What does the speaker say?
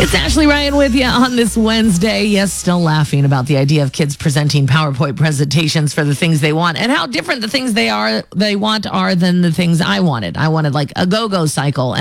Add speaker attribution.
Speaker 1: It's Ashley Ryan with you on this Wednesday. Yes, still laughing about the idea of kids presenting PowerPoint presentations for the things they want and how different the things they want are than the things I wanted. I wanted like a go-go cycle.